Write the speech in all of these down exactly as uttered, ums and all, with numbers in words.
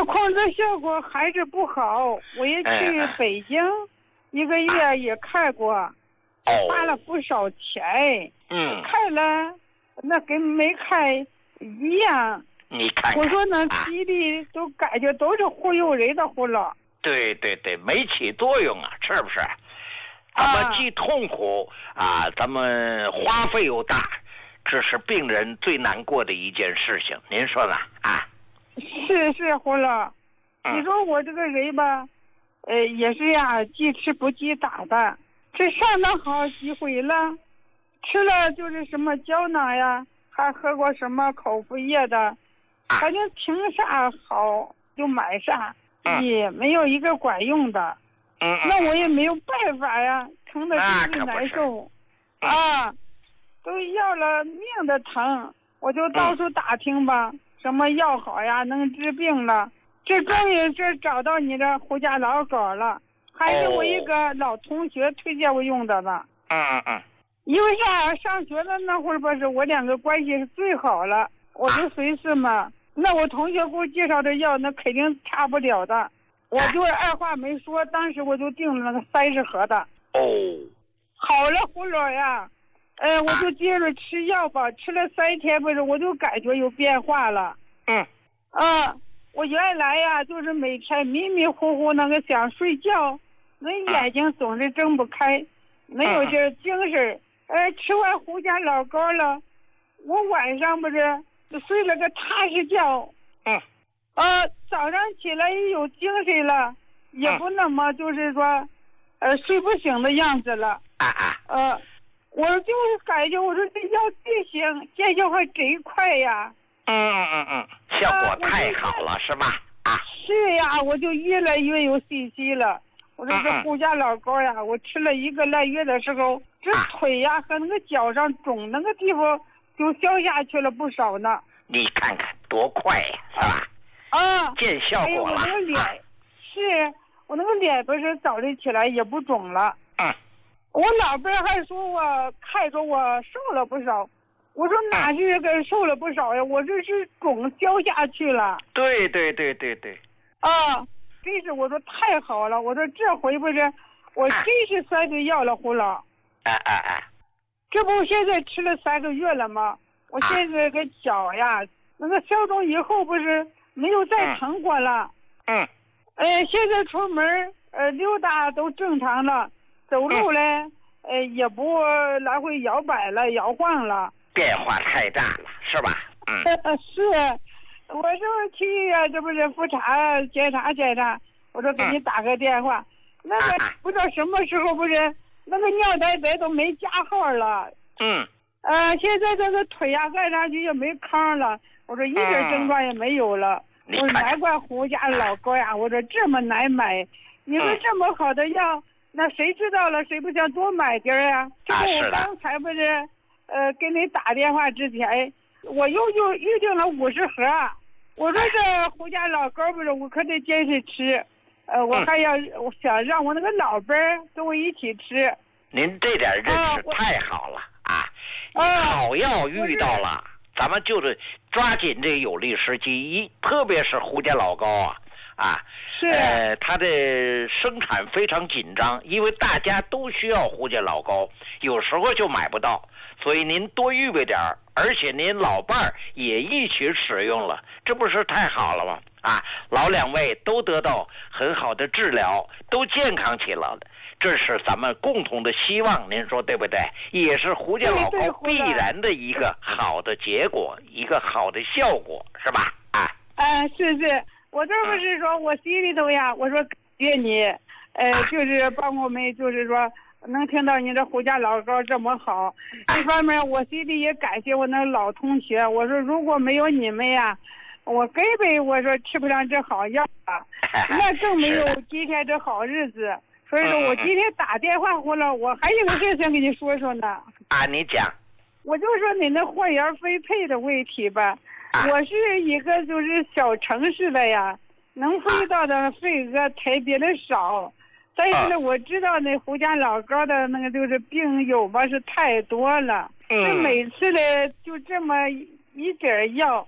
控制效果还是不好。我也去北京一个月也看过，花了不少钱。 嗯， 看了那跟没看一样。 你看看， 我说那西医都感觉都是忽悠人的葫芦。 对对对，没起作用啊，是不是？咱们既痛苦啊，咱们花费又大，这是病人最难过的一件事情，您说呢？啊， 是是，葫芦，嗯、你说我这个人吧，呃，也是呀，记吃不记打的，这上了好几回了，吃了就是什么胶囊呀，还喝过什么口服液的，反正听啥好就买啥， 嗯、 也没有一个管用的。 嗯， 那我也没有办法呀，疼的就是难受，啊，都要了命的疼，我就到处打听吧，嗯、什么药好呀，能治病了。这终于是找到你这胡家老狗了，还是我一个老同学推荐我用的呢。 嗯嗯嗯。 因为啥？上学的那会儿不是我两个关系是最好了，我就随是嘛。那我同学给我介绍的药，那肯定差不了的。我就二话没说，当时我就订了那个三十盒的。 哦， 好了，胡老呀，呃，我就接着吃药吧，吃了三天不是，我就感觉有变化了。 嗯， 啊，我原来呀，就是每天迷迷糊糊那个想睡觉，那眼睛总是睁不开，没有这精神。呃，吃完胡家老膏了，我晚上不是就睡了个踏实觉。 嗯。 呃，早上起来也有精神了，也不那么就是说，呃，睡不醒的样子了。 啊啊。 呃，我就是感觉我说这药对行，见效还真快呀。 嗯嗯嗯嗯，效果太好了，是吧？啊。 是呀，我就越来越有信心了。我说这胡家老膏呀，我吃了一个来月的时候，这腿呀和那个脚上肿那个地方就消下去了不少呢。 你看看多快呀，是吧？ 啊， 见效果了。 哎、我那个脸、啊、是我那个脸不是早晨起来也不肿了。 嗯。 我老伴还说我看着我瘦了不少，我说哪是个瘦了不少呀？我这是肿消下去了。 对对对对对。 啊，真是我说太好了！我说这回不是我真是三个药了，胡老。 啊啊啊！ 这不现在吃了三个月了吗？我现在个脚呀，那个消肿以后不是。没有再疼过了， 嗯， 呃，现在出门呃溜达都正常了，走路嘞，嗯、呃也不来回摇摆了、摇晃了， 变化太大了，是吧？嗯， 是，我这不去呀、啊，这不是复查检查检查，我说给你打个电话，嗯、那个不知道什么时候不是那个尿袋袋都没加号了， 嗯， 呃，现在这个腿呀按上去也没糠了，我说一点症状也没有了。 嗯我说难怪胡家老膏呀，我说这么难买，你说这么好的药，那谁知道了谁不想多买点呀？这不我刚才不是，呃，给你打电话之前，我又又预定了五十盒，我说这胡家老膏不是我可得坚持吃，呃，我还要我想让我那个老伴儿跟我一起吃。 您这点认识太好了啊！好药遇到了。咱们就是抓紧这有利时机，一特别是胡家老膏啊，啊， 是， 呃，它的生产非常紧张，因为大家都需要胡家老膏，有时候就买不到，所以您多预备点儿，而且您老伴儿也一起使用了，这不是太好了吗？啊，老两位都得到很好的治疗，都健康起来了。这是咱们共同的希望，您说对不对？也是胡家老膏必然的一个好的结果，一个好的效果，是吧？啊， 啊，是是，我这不是说我心里头呀，我说感谢你，呃，就是帮我们，就是说能听到你这胡家老膏这么好，一方面我心里也感谢我那老同学，我说如果没有你们呀，我根本我说吃不上这好药啊，那更没有今天这好日子。所以说我今天打电话回来，我还有个事想跟你说说呢。 啊，你讲。 我就说你那货源分配的问题吧，啊、我是一个就是小城市的呀，能分到的份额特别的少，但是呢，我知道那胡家老膏的那个就是病友吧是太多了，嗯，每次呢就这么一点药，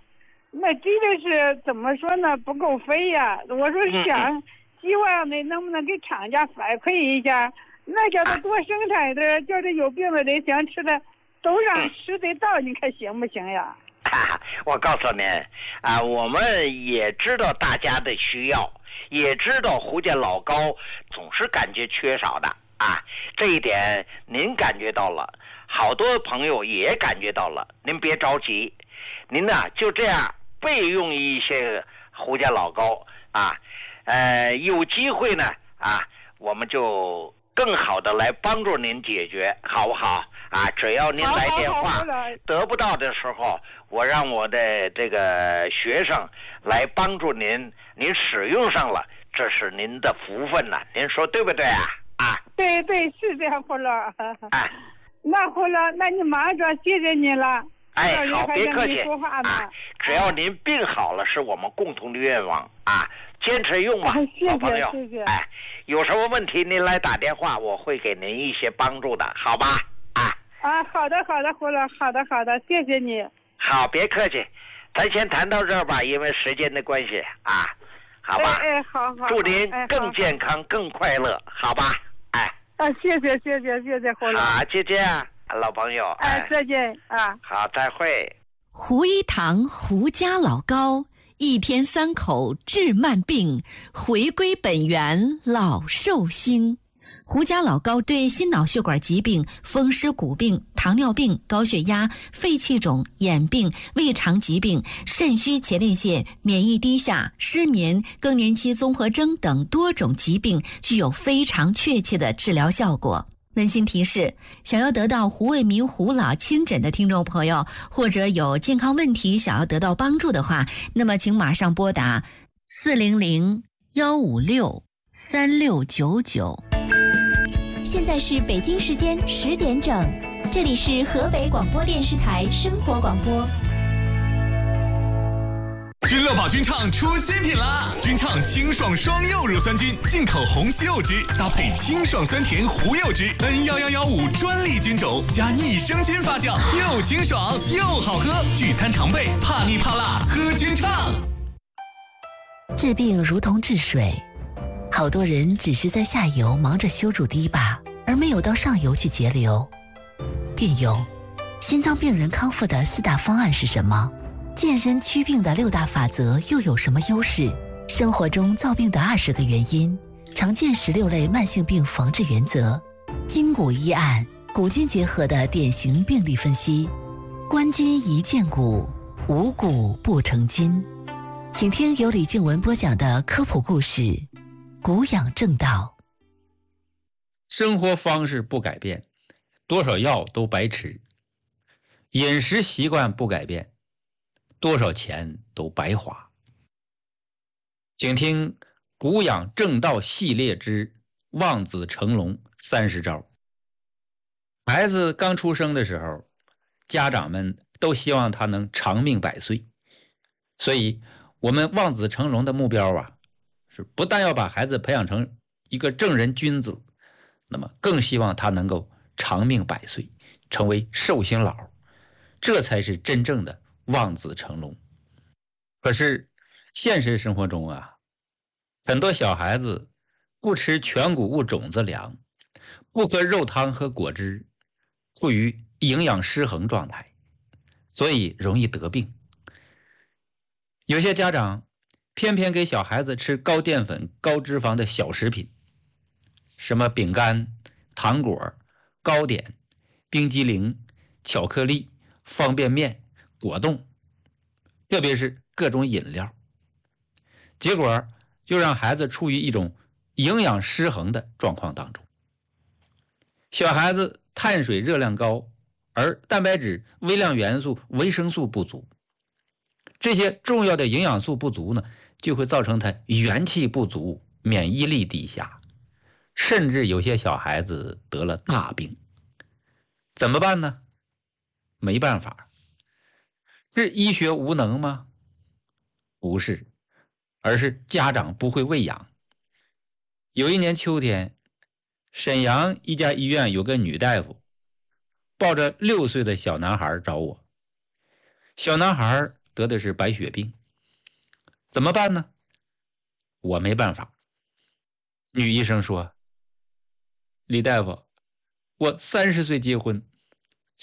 那这个是怎么说呢？不够肥呀。我说想、嗯、希望呢，能不能给厂家反馈一下，那叫他多生产点，叫这有病的人想吃的都让吃得到，你看行不行呀？ 啊、我告诉您啊，我们也知道大家的需要，也知道胡家老高总是感觉缺少的啊，这一点您感觉到了，好多朋友也感觉到了，您别着急，您呢就这样备用一些胡家老高啊，呃，有机会呢啊，我们就更好的来帮助您解决，好不好？啊，只要您来电话，得不到的时候，我让我的这个学生来帮助您，您使用上了，这是您的福分了，您说对不对啊？啊， 对对，是这样，胡老。 啊， 那胡老，那你马上，谢谢你了。 哎，好，别客气啊！ 只要您病好了，是我们共同的愿望啊！坚持用吧， 好朋友。 谢谢。 哎，有什么问题您来打电话，我会给您一些帮助的，好吧？啊啊，好的好的，胡老，好的好的，谢谢你。 好，别客气，咱先谈到这儿吧，因为时间的关系啊，好吧？ 哎哎，好好。 祝您更健康、哎、更快乐，好吧？哎。 啊，谢谢谢谢谢谢胡老。 好，就这样。老朋友， 哎，再见啊！ 好，再会。 胡一堂胡家老高，一天三口治慢病，回归本源老寿星。胡家老高对心脑血管疾病、风湿骨病、糖尿病、高血压、肺气肿、眼病、胃肠疾病、肾虚前列腺、免疫低下、失眠、更年期综合征等多种疾病具有非常确切的治疗效果。温馨提示：想要得到胡卫民胡老亲诊的听众朋友，或者有健康问题想要得到帮助的话，那么请马上拨打四零零幺五六三六九九。 现在是北京时间十点整，这里是河北广播电视台生活广播。 君乐宝君畅出新品啦！君畅清爽双柚乳酸菌，进口红西柚汁，搭配清爽酸甜胡柚汁 N 一一一五专利菌种，加益生菌发酵，又清爽又好喝。聚餐常备，怕腻怕辣，喝君畅。 治病如同治水，好多人只是在下游忙着修筑堤坝，而没有到上游去节流。电友，心脏病人康复的四大方案是什么？健身祛病的六大法则又有什么优势？生活中造病的二十个原因，常见十六类慢性病防治原则，筋骨医案，古今结合的典型病例分析，观筋宜见骨，无骨不成筋。请听由李静文播讲的科普故事，骨养正道。 生活方式不改变，多少药都白吃；饮食习惯不改变，多少钱都白花。请听骨养正道系列之望子成龙三十招。孩子刚出生的时候，家长们都希望他能长命百岁，所以我们望子成龙的目标啊，是不但要把孩子培养成一个正人君子，那么更希望他能够长命百岁，成为寿星老，这才是真正的望子成龙。可是现实生活中啊，很多小孩子不吃全谷物种子粮，不喝肉汤和果汁，处于营养失衡状态，所以容易得病。有些家长偏偏给小孩子吃高淀粉高脂肪的小食品，什么饼干、糖果、糕点、冰激凌、巧克力、方便面、果冻，特别是各种饮料，结果就让孩子处于一种营养失衡的状况当中。小孩子碳水热量高，而蛋白质、微量元素、维生素不足，这些重要的营养素不足呢，就会造成他元气不足，免疫力低下，甚至有些小孩子得了大病。怎么办呢？没办法。是医学无能吗？不是，而是家长不会喂养。有一年秋天，沈阳一家医院有个女大夫抱着六岁的小男孩找我。小男孩得的是白血病，怎么办呢？我没办法。女医生说：李大夫，我三十岁结婚，